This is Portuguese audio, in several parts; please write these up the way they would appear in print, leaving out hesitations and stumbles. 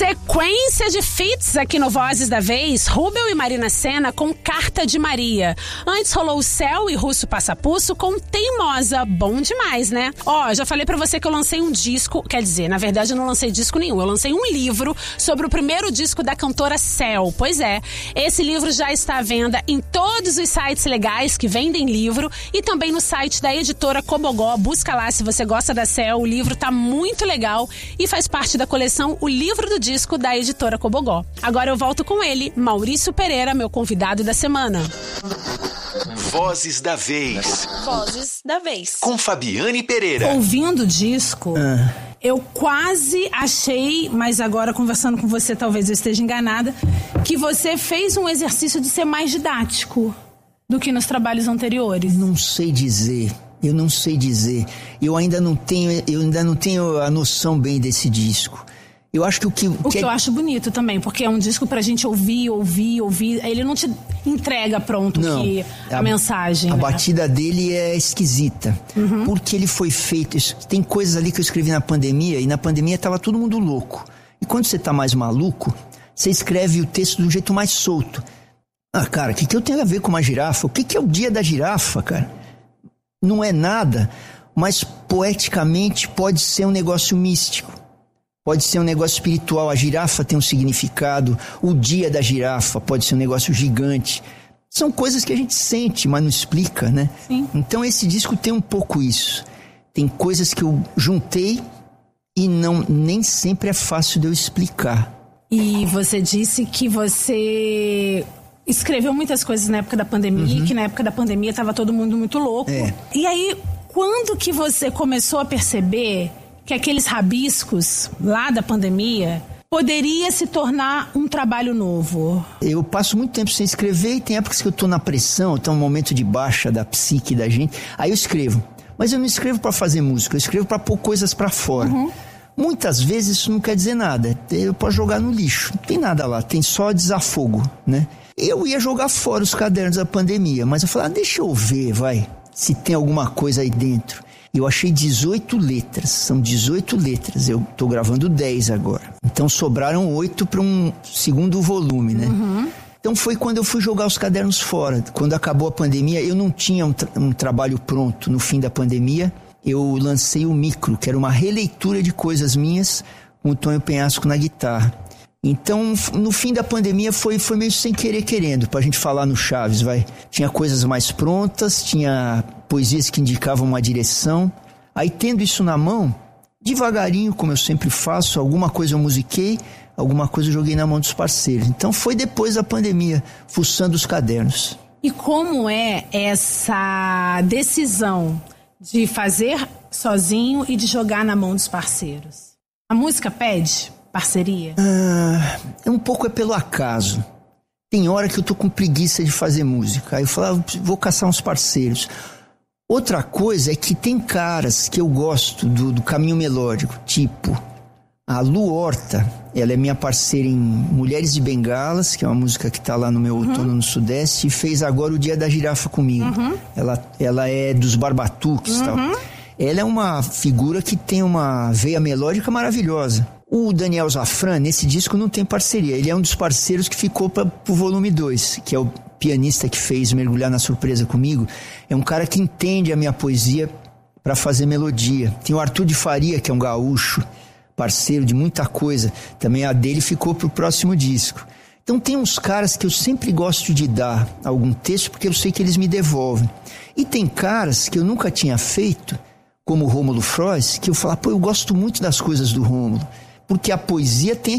Sequência de feats aqui no Vozes da Vez, Rubel e Marina Sena com Carta de Maria. Antes rolou o Céu e Russo Passapuço com Teimosa. Bom demais, né? Já falei pra você que eu lancei um disco, quer dizer, na verdade eu não lancei disco nenhum, eu lancei um livro sobre o primeiro disco da cantora Céu. Pois é, esse livro já está à venda em todos os sites legais que vendem livro e também no site da editora Cobogó. Busca lá se você gosta da Céu, o livro tá muito legal e faz parte da coleção O Livro do Disco da editora Cobogó. Agora eu volto com ele, Maurício Pereira, meu convidado da semana. Vozes da Vez. Vozes da Vez. Com Fabiane Pereira. Ouvindo o disco, eu quase achei, mas agora conversando com você talvez eu esteja enganada, que você fez um exercício de ser mais didático do que nos trabalhos anteriores. Não sei dizer. Eu não sei dizer. Eu ainda não tenho a noção bem desse disco. Eu acho que o que eu acho bonito também, porque é um disco pra gente ouvir. Ele não te entrega pronto a mensagem. A né? batida dele é esquisita. Porque ele foi feito. Tem coisas ali que eu escrevi na pandemia, e na pandemia tava todo mundo louco. E quando você tá mais maluco, você escreve o texto de um jeito mais solto. Cara, o que eu tenho a ver com uma girafa? O que é o dia da girafa, cara? Não é nada, mas poeticamente pode ser um negócio místico. Pode ser um negócio espiritual, a girafa tem um significado, o dia da girafa pode ser um negócio gigante. São coisas que a gente sente, mas não explica, né? Sim. Então esse disco tem um pouco isso. Tem coisas que eu juntei e nem sempre é fácil de eu explicar. E você disse que você escreveu muitas coisas na época da pandemia, e que na época da pandemia estava todo mundo muito louco. E aí, quando que você começou a perceber que aqueles rabiscos lá da pandemia poderia se tornar um trabalho novo? Eu passo muito tempo sem escrever e tem épocas que eu tô na pressão, tô num momento de baixa da psique da gente, aí eu escrevo. Mas eu não escrevo pra fazer música, eu escrevo pra pôr coisas pra fora. Muitas vezes isso não quer dizer nada, eu posso jogar no lixo, não tem nada lá, tem só desafogo, né? Eu ia jogar fora os cadernos da pandemia, mas eu falei, deixa eu ver, se tem alguma coisa aí dentro. Eu achei 18 letras, são 18 letras, eu tô gravando 10 agora. Então sobraram 8 para um segundo volume, né? Então foi quando eu fui jogar os cadernos fora. Quando acabou a pandemia, eu não tinha um trabalho pronto. No fim da pandemia, eu lancei o Micro, que era uma releitura de coisas minhas, com o Tonho Penhasco na guitarra. Então, no fim da pandemia foi meio sem querer querendo, pra gente falar no Chaves, Tinha coisas mais prontas, tinha poesias que indicavam uma direção. Aí, tendo isso na mão, devagarinho, como eu sempre faço, alguma coisa eu musiquei, alguma coisa eu joguei na mão dos parceiros. Então, foi depois da pandemia, fuçando os cadernos. E como é essa decisão de fazer sozinho e de jogar na mão dos parceiros? A música pede parceria? Um pouco é pelo acaso. Tem hora que eu tô com preguiça de fazer música. Aí eu falo, vou caçar uns parceiros. Outra coisa é que tem caras que eu gosto do caminho melódico, tipo a Lu Horta. Ela é minha parceira em Mulheres de Bengalas, que é uma música que tá lá no meu Outono no Sudeste, e fez agora o Dia da Girafa comigo. Ela é dos Barbatuques e tal. Ela é uma figura que tem uma veia melódica maravilhosa. O Daniel Zafran, nesse disco, não tem parceria. Ele é um dos parceiros que ficou pro volume 2, que é o pianista que fez Mergulhar na Surpresa comigo. É um cara que entende a minha poesia para fazer melodia. Tem o Arthur de Faria, que é um gaúcho, parceiro de muita coisa. Também a dele ficou pro próximo disco. Então tem uns caras que eu sempre gosto de dar algum texto, porque eu sei que eles me devolvem. E tem caras que eu nunca tinha feito, como o Rômulo Frois, que eu falo, eu gosto muito das coisas do Rômulo. Porque a poesia tem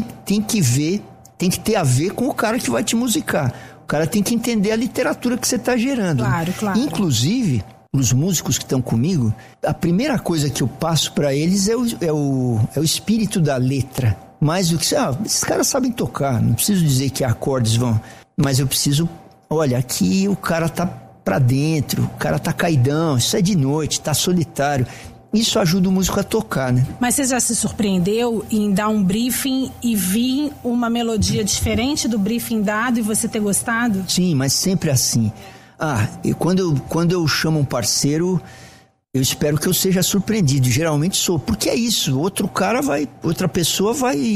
que ter a ver com o cara que vai te musicar. O cara tem que entender a literatura que você está gerando. Claro, claro. Inclusive, os músicos que estão comigo, a primeira coisa que eu passo para eles é o espírito da letra. Mais do que, esses caras sabem tocar, não preciso dizer que acordes vão, mas eu preciso, olha, aqui o cara tá pra dentro, o cara tá caidão, isso é de noite, tá solitário. Isso ajuda o músico a tocar, né? Mas você já se surpreendeu em dar um briefing e vir uma melodia diferente do briefing dado e você ter gostado? Sim, mas sempre assim. E quando eu chamo um parceiro, eu espero que eu seja surpreendido. Geralmente sou, porque é isso. Outra pessoa vai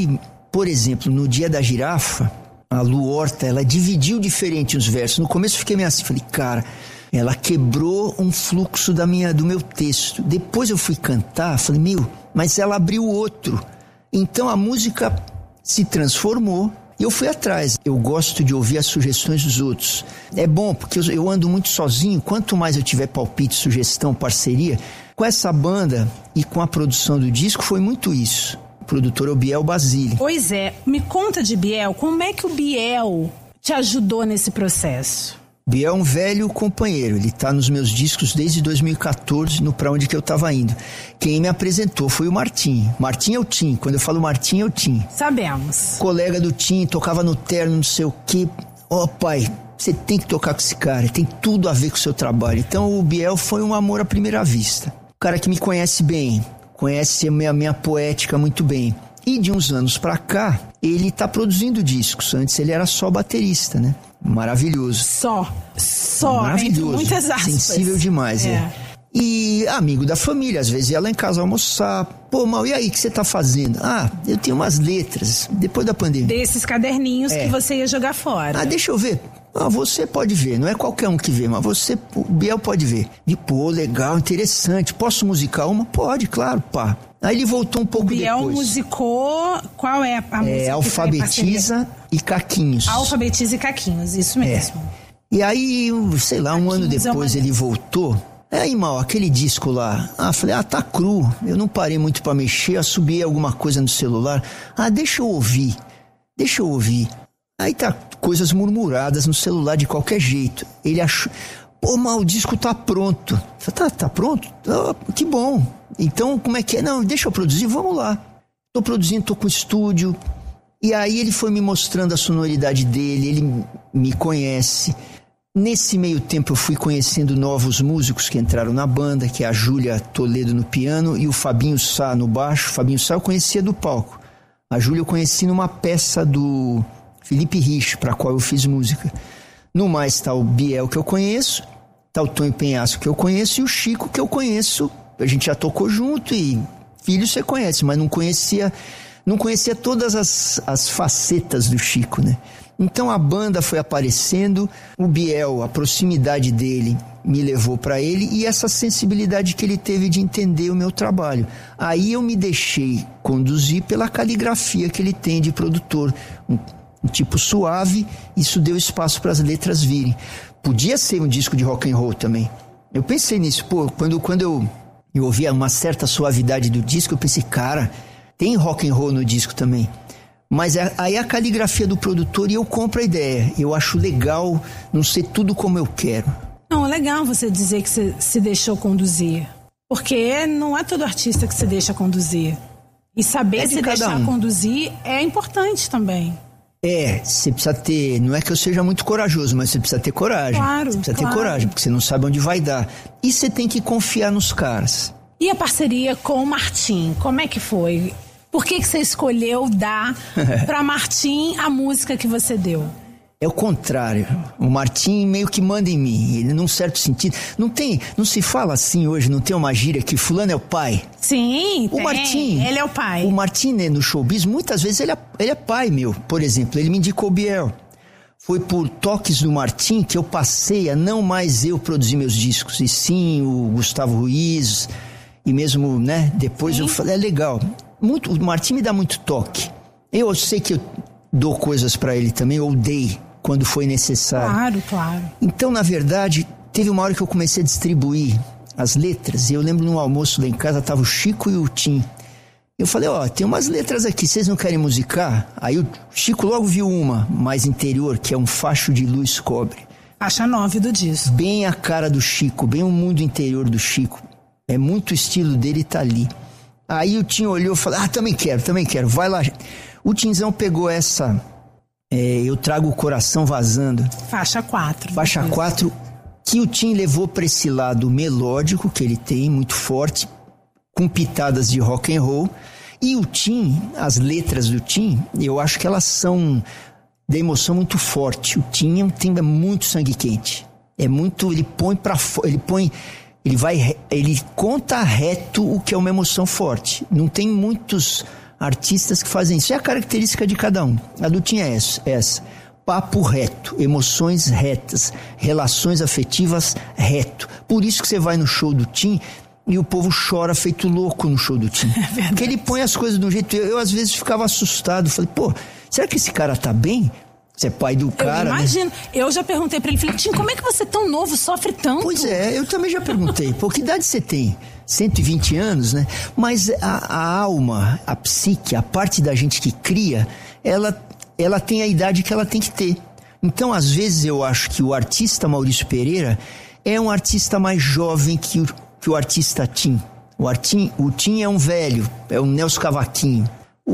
Por exemplo, no Dia da Girafa, a Lu Horta, ela dividiu diferente os versos. No começo eu fiquei meio assim, falei, cara, ela quebrou um fluxo do meu texto. Depois eu fui cantar, falei, mas ela abriu outro. Então a música se transformou e eu fui atrás. Eu gosto de ouvir as sugestões dos outros. É bom, porque eu ando muito sozinho. Quanto mais eu tiver palpite, sugestão, parceria, com essa banda e com a produção do disco foi muito isso. O produtor é o Biel Basile. Pois é, me conta de Biel, como é que o Biel te ajudou nesse processo? Biel é um velho companheiro, ele tá nos meus discos desde 2014, no Pra Onde Que Eu Tava Indo. Quem me apresentou foi o Martim. Martim é o Tim, quando eu falo Martim é o Tim. Sabemos. Colega do Tim, tocava no terno, não sei o quê. Pai, você tem que tocar com esse cara, tem tudo a ver com o seu trabalho. Então o Biel foi um amor à primeira vista. O cara que me conhece bem, conhece a minha poética muito bem. E de uns anos pra cá, ele tá produzindo discos. Antes ele era só baterista, né? Maravilhoso. Só. Maravilhoso. Muitas aspas. Sensível demais, E amigo da família, às vezes ia lá em casa almoçar. Pô, Mal, e aí, o que você tá fazendo? Eu tenho umas letras, depois da pandemia. Desses caderninhos que você ia jogar fora. Deixa eu ver. Você pode ver, não é qualquer um que vê, mas o Biel pode ver. E, legal, interessante. Posso musicar uma? Pode, claro, pá. Aí ele voltou um pouco depois. O Biel musicou, qual é a música? Alfabetiza e Caquinhos. Alfabetiza e Caquinhos, isso mesmo. E aí, sei lá, um ano depois ele voltou. Aí, Mal, aquele disco lá, falei, tá cru, eu não parei muito pra mexer, assobiei alguma coisa no celular. Deixa eu ouvir. Aí tá coisas murmuradas no celular de qualquer jeito. Ele achou, Mal, o disco tá pronto. Eu falei, tá pronto? Que bom. Então, como é que é? Não, deixa eu produzir, vamos lá. Tô produzindo, tô com estúdio. E aí ele foi me mostrando a sonoridade dele, ele me conhece. Nesse meio tempo eu fui conhecendo novos músicos que entraram na banda, que é a Júlia Toledo no piano e o Fabinho Sá no baixo. O Fabinho Sá eu conhecia do palco. A Júlia eu conheci numa peça do Felipe Rich, para a qual eu fiz música. No mais tá o Biel, que eu conheço, tá o Tonho Penhasco, que eu conheço, e o Chico, que eu conheço. A gente já tocou junto e filho você conhece, mas não conhecia todas as facetas do Chico, né? Então a banda foi aparecendo, o Biel, a proximidade dele me levou para ele e essa sensibilidade que ele teve de entender o meu trabalho. Aí eu me deixei conduzir pela caligrafia que ele tem de produtor, um tipo suave, isso deu espaço para as letras virem. Podia ser um disco de rock and roll também. Eu pensei nisso, quando eu ouvi uma certa suavidade do disco, eu pensei, cara, tem rock and roll no disco também. Mas aí a caligrafia do produtor e eu compro a ideia. Eu acho legal não ser tudo como eu quero. Não, é legal você dizer que você se deixou conduzir. Porque não é todo artista que se deixa conduzir. E saber se deixar conduzir é importante também. Você precisa ter... Não é que eu seja muito corajoso, mas você precisa ter coragem. Claro, Você precisa ter coragem, porque você não sabe onde vai dar. E você tem que confiar nos caras. E a parceria com o Martim, como é que foi? Por que você escolheu dar para Martim a música que você deu? É o contrário. O Martim meio que manda em mim. Ele, num certo sentido... Não se fala assim hoje, não tem uma gíria que fulano é o pai. Sim, o Martim, ele é o pai. O Martim, né, no showbiz, muitas vezes ele é pai meu. Por exemplo, ele me indicou o Biel. Foi por toques do Martim que eu passei a não mais eu produzir meus discos. E sim, o Gustavo Ruiz. E mesmo, né, depois eu falei, legal. O Martim me dá muito toque. Eu sei que eu dou coisas pra ele também, ou dei quando foi necessário. Claro. Então, na verdade, teve uma hora que eu comecei a distribuir as letras, e eu lembro num almoço lá em casa, tava o Chico e o Tim. Eu falei, tem umas letras aqui, vocês não querem musicar? Aí o Chico logo viu uma mais interior, que é um facho de luz cobre. Faixa 9 do disco. Bem a cara do Chico, bem o mundo interior do Chico. É muito o estilo dele, tá ali. Aí o Tim olhou e falou, também quero, vai lá. O Timzão pegou essa, Eu Trago o Coração Vazando. Faixa 4. Faixa 4, que o Tim levou para esse lado melódico que ele tem, muito forte, com pitadas de rock and roll. E o Tim, as letras do Tim, eu acho que elas são de emoção muito forte. O Tim é um timbre muito sangue quente. É muito, ele põe para fora, ele conta reto o que é uma emoção forte. Não tem muitos artistas que fazem isso. É a característica de cada um. A do Tim é essa. Papo reto, emoções retas, relações afetivas reto. Por isso que você vai no show do Tim e o povo chora feito louco no show do Tim. Porque ele põe as coisas de um jeito... Eu às vezes ficava assustado. Falei, pô, será que esse cara tá bem? Você é pai do cara, eu imagino. Né? Eu já perguntei pra ele, falei, Tim, como é que você tão novo, sofre tanto? Pois é, eu também já perguntei. Pô, que idade você tem? 120 anos, né? Mas a alma, a psique, a parte da gente que cria, ela tem a idade que ela tem que ter. Então, às vezes, eu acho que o artista Maurício Pereira é um artista mais jovem que o artista Tim. O Tim é um velho, é o Nelson Cavaquinho.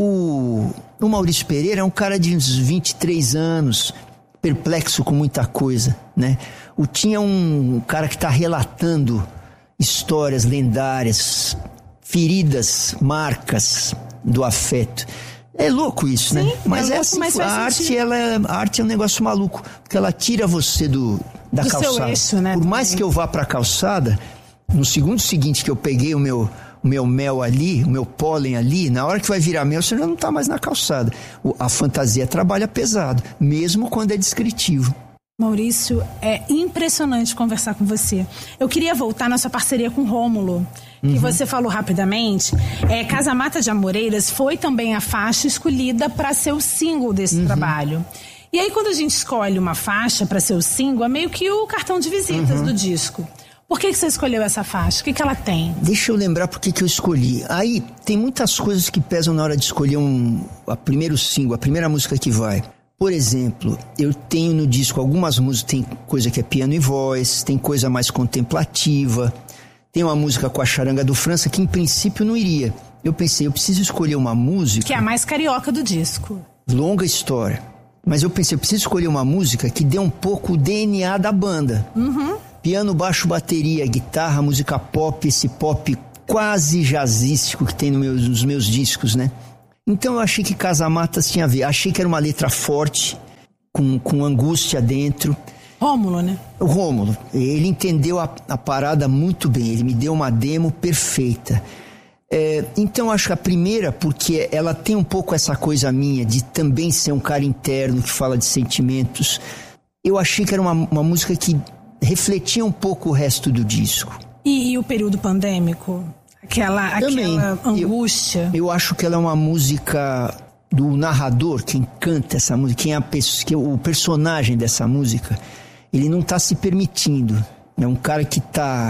O Maurício Pereira é um cara de uns 23 anos, perplexo com muita coisa, né? O Tim é um cara que está relatando histórias lendárias, feridas, marcas do afeto. É louco isso, né? Sim, mas é assim, mas a arte é um negócio maluco, porque ela tira você da calçada. Seu eixo, né? Por mais que eu vá para a calçada, no segundo seguinte que eu peguei o meu mel ali, o meu pólen ali, na hora que vai virar mel, você já não está mais na calçada. A fantasia trabalha pesado, mesmo quando é descritivo. Maurício, é impressionante conversar com você. Eu queria voltar na sua parceria com o Rômulo, que você falou rapidamente. Casa Mata de Amoreiras foi também a faixa escolhida para ser o single desse trabalho. E aí, quando a gente escolhe uma faixa para ser o single, é meio que o cartão de visitas do disco. Por que você escolheu essa faixa? O que ela tem? Deixa eu lembrar por que eu escolhi. Aí, tem muitas coisas que pesam na hora de escolher a primeiro single, a primeira música que vai. Por exemplo, eu tenho no disco algumas músicas, tem coisa que é piano e voz, tem coisa mais contemplativa, tem uma música com a Charanga do França que em princípio não iria. Eu pensei, eu preciso escolher uma música... Que é a mais carioca do disco. Longa história. Mas eu pensei, eu preciso escolher uma música que dê um pouco o DNA da banda. Piano, baixo, bateria, guitarra, música pop, esse pop quase jazzístico que tem nos meus discos, né? Então eu achei que Casa Matas tinha a ver. Achei que era uma letra forte, com angústia dentro. Rômulo, né? O Rômulo, ele entendeu a parada muito bem. Ele me deu uma demo perfeita. Então acho que a primeira, porque ela tem um pouco essa coisa minha de também ser um cara interno que fala de sentimentos. Eu achei que era uma música que refletia um pouco o resto do disco. E o período pandêmico? Aquela angústia. Eu acho que ela é uma música do narrador, quem canta essa música, o personagem dessa música, ele não está se permitindo. É um cara que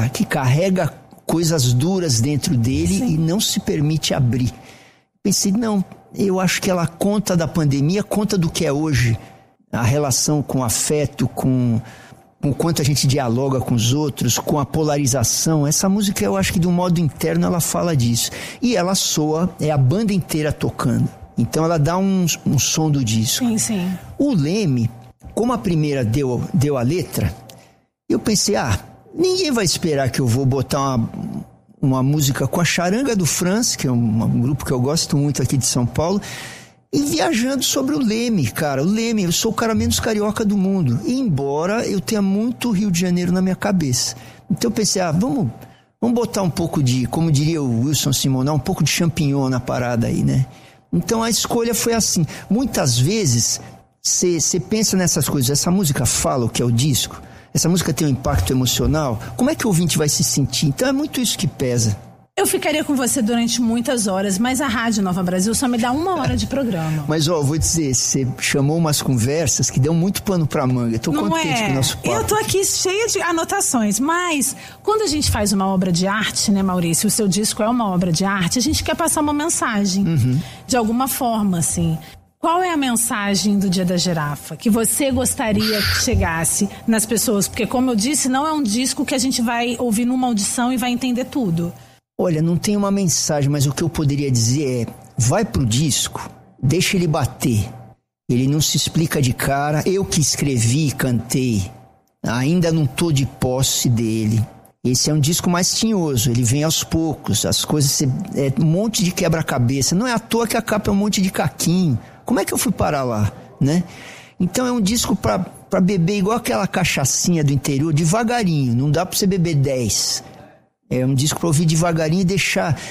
carrega coisas duras dentro dele. Sim. E não se permite abrir. Pensei, não, eu acho que ela conta da pandemia, conta do que é hoje, a relação com o afeto, com o quanto a gente dialoga com os outros, com a polarização. Essa música, eu acho que de um modo interno ela fala disso. E ela soa, é a banda inteira tocando. Então ela dá um som do disco. Sim, sim. O Leme, como a primeira deu a letra, eu pensei, ninguém vai esperar que eu vou botar uma música com a Charanga do França, que é um grupo que eu gosto muito aqui de São Paulo, e viajando sobre o Leme, cara. O Leme, eu sou o cara menos carioca do mundo. E embora eu tenha muito Rio de Janeiro na minha cabeça. Então eu pensei, vamos botar um pouco de, como diria o Wilson Simonal, um pouco de champignon na parada aí, né? Então a escolha foi assim. Muitas vezes, você pensa nessas coisas. Essa música fala o que é o disco? Essa música tem um impacto emocional? Como é que o ouvinte vai se sentir? Então é muito isso que pesa. Eu ficaria com você durante muitas horas, mas a Rádio Nova Brasil só me dá 1 hora de programa. Mas, vou dizer, você chamou umas conversas que deu muito pano pra manga. Eu tô contente com o nosso papo. Eu tô aqui cheia de anotações, mas quando a gente faz uma obra de arte, né, Maurício? O seu disco é uma obra de arte, a gente quer passar uma mensagem. De alguma forma, assim. Qual é a mensagem do Dia da Girafa que você gostaria que chegasse nas pessoas? Porque, como eu disse, não é um disco que a gente vai ouvir numa audição e vai entender tudo. Olha, não tem uma mensagem, mas o que eu poderia dizer é: vai pro disco, deixa ele bater. Ele não se explica de cara. Eu que escrevi e cantei, ainda não tô de posse dele. Esse é um disco mais tinhoso, ele vem aos poucos, as coisas, é um monte de quebra-cabeça. Não é à toa que a capa é um monte de caquinho. Como é que eu fui parar lá, né? Então é um disco pra beber igual aquela cachaçinha do interior, devagarinho. Não dá pra você beber 10. É um disco pra ouvir devagarinho e deixar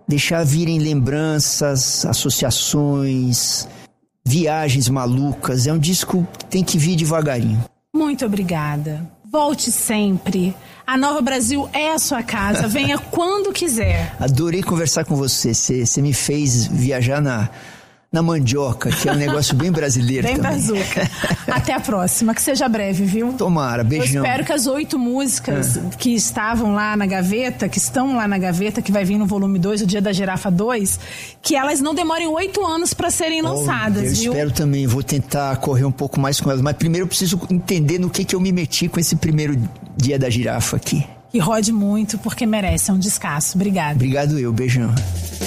deixar virem lembranças, associações, viagens malucas. É um disco que tem que vir devagarinho. Muito obrigada. Volte sempre. A Nova Brasil é a sua casa. Venha quando quiser. Adorei conversar com você. Você me fez viajar na mandioca, que é um negócio bem brasileiro bem também. Brazuca. Até a próxima, que seja breve, viu? Tomara, beijão. Eu espero que as 8 músicas que estavam lá na gaveta, que estão lá na gaveta, que vai vir no volume 2, o Dia da Girafa 2, que elas não demorem 8 anos para serem lançadas, eu viu? espero também, vou tentar correr um pouco mais com elas, mas primeiro eu preciso entender no que eu me meti com esse primeiro Dia da Girafa aqui. E rode muito, porque merece, é um descasso. Obrigada. Obrigado beijão.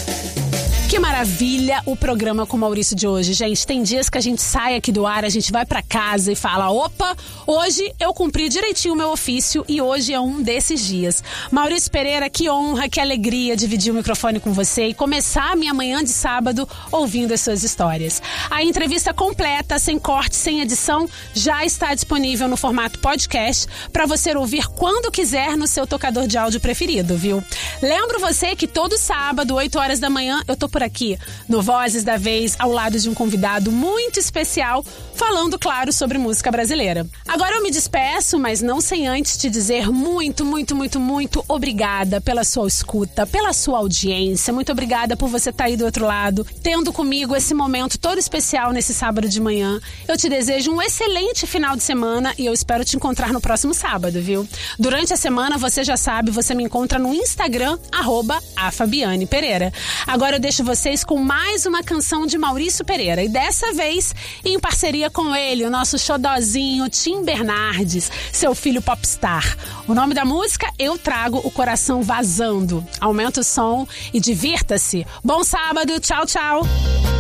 Que maravilha o programa com o Maurício de hoje, gente. Tem dias que a gente sai aqui do ar, a gente vai pra casa e fala, opa, hoje eu cumpri direitinho o meu ofício e hoje é um desses dias. Maurício Pereira, que honra, que alegria dividir o microfone com você e começar a minha manhã de sábado ouvindo as suas histórias. A entrevista completa, sem corte, sem edição, já está disponível no formato podcast para você ouvir quando quiser no seu tocador de áudio preferido, viu? Lembro você que todo sábado, 8 horas da manhã, eu tô por aqui no Vozes da Vez, ao lado de um convidado muito especial, falando, claro, sobre música brasileira. Agora eu me despeço, mas não sem antes te dizer muito, muito, muito, muito obrigada pela sua escuta, pela sua audiência. Muito obrigada por você estar aí do outro lado, tendo comigo esse momento todo especial nesse sábado de manhã. Eu te desejo um excelente final de semana e eu espero te encontrar no próximo sábado, viu? Durante a semana, você já sabe, você me encontra no Instagram, @afabianepereira. Agora eu deixo vocês com mais uma canção de Maurício Pereira e dessa vez em parceria com ele, o nosso xodozinho Tim Bernardes, seu filho popstar. O nome da música, Eu Trago o Coração Vazando. Aumenta o som e divirta-se. Bom sábado, tchau, tchau.